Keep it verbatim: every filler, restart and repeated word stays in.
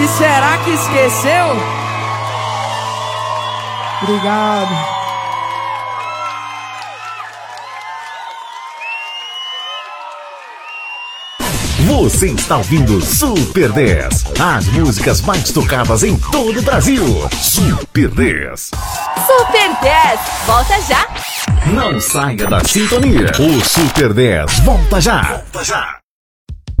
E será que esqueceu? Obrigado. Você está ouvindo Super dez, as músicas mais tocadas em todo o Brasil. Super dez. Super dez, volta já. Não saia da sintonia. O Super dez volta já. Volta já.